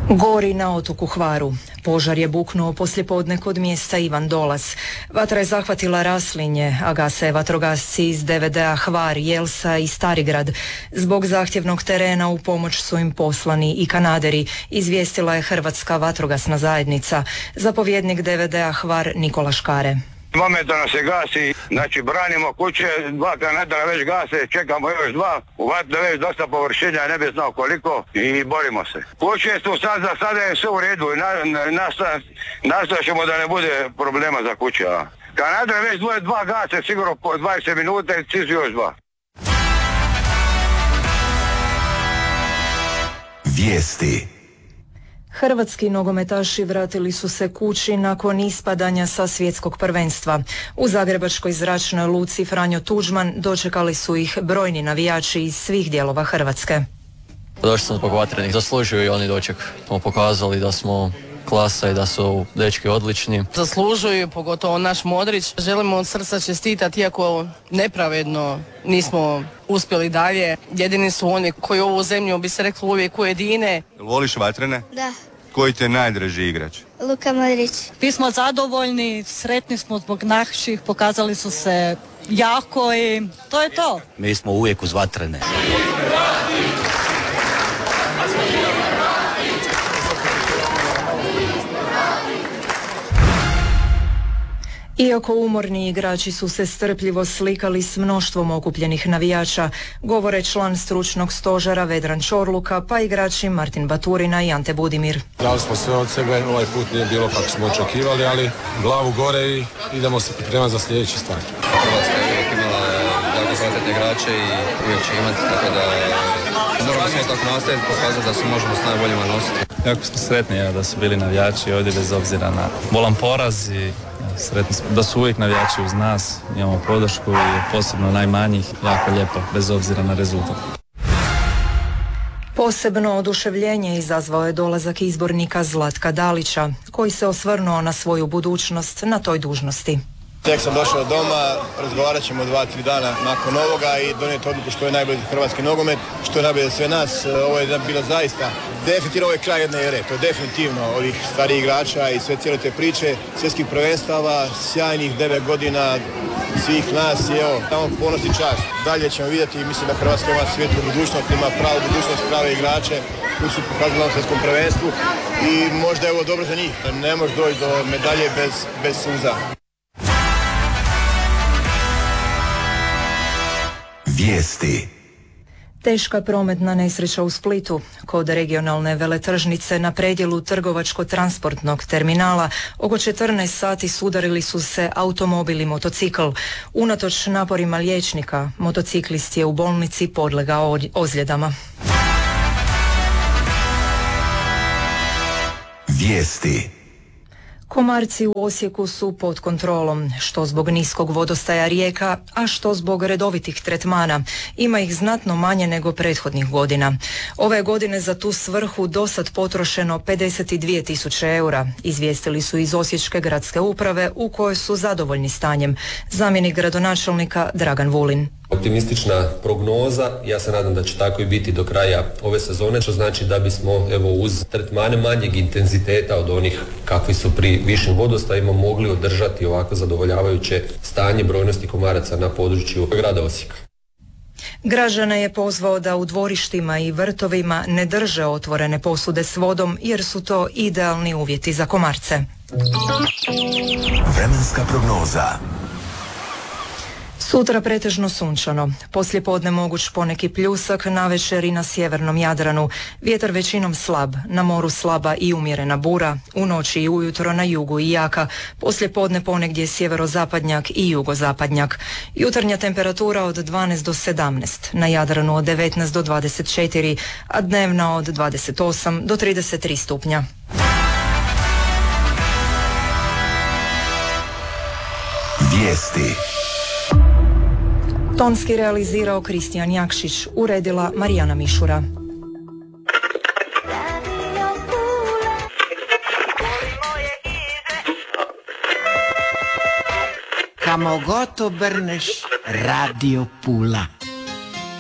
Gori na otoku Hvaru. Požar je buknuo poslijepodne kod mjesta Ivan Dolas. Vatra je zahvatila Raslinje, a gase vatrogasci iz DVD-a Hvar, Jelsa i Starigrad. Zbog zahtjevnog terena u pomoć su im poslani i kanaderi, izvijestila je Hrvatska vatrogasna zajednica. Zapovjednik DVD-a Hvar Nikola Škare. Momentalno se gasi, znači branimo kuće, 2 kanadera već gase, čekamo još 2, u vatru već dosta površinja, ne bi znao koliko i borimo se. Kuće su sada je sve u redu, nastojat ćemo da ne bude problema za kuće. Kanadera već 2 gase, sigurno po 20 minuta i cizu još 2. Vijesti. Hrvatski nogometaši vratili su se kući nakon ispadanja sa svjetskog prvenstva. U zagrebačkoj zračnoj luci Franjo Tuđman dočekali su ih brojni navijači iz svih dijelova Hrvatske. Došli smo zbog Vatrenih, zaslužuju i oni doček. Smo pokazali da smo klasa i da su dečki odlični. Zaslužuju, pogotovo naš Modrić. Želimo od srca čestitati, iako nepravedno nismo uspjeli dalje. Jedini su oni koji ovu zemlju, bi se reklo, uvijek ujedine. Voliš Vatrene? Da. Koji ti je najdraži igrač? Luka Modrić. Mi smo zadovoljni, sretni smo zbog naših, pokazali su se jako i to je to. Mi smo uvijek uz Vatrene. Iako umorni igrači su se strpljivo slikali s mnoštvom okupljenih navijača, govore član stručnog stožera Vedran Čorluka, pa igrači Martin Baturina i Ante Budimir. Dali smo sve od sebe, ovaj put nije bilo kako smo očekivali, ali glavu gore i idemo se pripremati za sljedeći start. Hrvatska je uvijek imala jako kvalitetne igrače i uvijek će imati, tako da moramo sve tako nastaviti, pokazati da se možemo s najboljima nositi. Jako smo sretni da su bili navijači ovdje bez obzira na bolan poraz i sretni smo da su uvijek navijači uz nas, imamo podršku i posebno najmanjih, jako lijepo, bez obzira na rezultat. Posebno oduševljenje izazvao je dolazak izbornika Zlatka Dalića, koji se osvrnuo na svoju budućnost na toj dužnosti. Tek sam došao doma, razgovarat ćemo 2-3 dana nakon ovoga i donijeti odluku što je najbolje za hrvatski nogomet, što je najbolje za sve nas. Ovo je bilo zaista definitivno ovo je kraj jedne ere, to je definitivno ovih starijih igrača i sve cijele te priče, svjetskih prvenstava, sjajnih 9 godina svih nas i evo, tamo ponos i čast. Dalje ćemo vidjeti i mislim da Hrvatska ima svijetlu budućnost, ima pravu budućnost, prave igrače koji su pokazali na svjetskom prvenstvu i možda je ovo dobro za njih. Ne može doći do medalje bez suza. Vijesti. Teška prometna nesreća u Splitu. Kod regionalne veletržnice na predjelu trgovačko-transportnog terminala oko 14 sati sudarili su se automobil i motocikl. Unatoč naporima liječnika, motociklist je u bolnici podlegao ozljedama. Vijesti. Komarci u Osijeku su pod kontrolom, što zbog niskog vodostaja rijeka, a što zbog redovitih tretmana. Ima ih znatno manje nego prethodnih godina. Ove godine za tu svrhu dosad potrošeno 52.000 eura, izvijestili su iz Osječke gradske uprave u kojoj su zadovoljni stanjem. Zamjenik gradonačelnika Dragan Vulin. Optimistična prognoza, ja se nadam da će tako i biti do kraja ove sezone, što znači da bismo uz tretmane manjeg intenziteta od onih kakvi su pri višim vodostajima mogli održati ovako zadovoljavajuće stanje brojnosti komaraca na području grada Osijeka. Građane je pozvao da u dvorištima i vrtovima ne drže otvorene posude s vodom jer su to idealni uvjeti za komarce. Vremenska prognoza. Sutra pretežno sunčano. Poslijepodne moguć poneki pljusak, navečer i na sjevernom Jadranu. Vjetar većinom slab, na moru slaba i umjerena bura, u noći i ujutro na jugu i jaka, poslijepodne ponegdje sjeverozapadnjak i jugozapadnjak. Jutarnja temperatura od 12 do 17, na Jadranu od 19 do 24, a dnevna od 28 do 33 stupnja. Vijesti. Tonski realizirao Kristijan Jakšić, uredila Marijana Mišura. Kamo god obrneš, Radio Pula.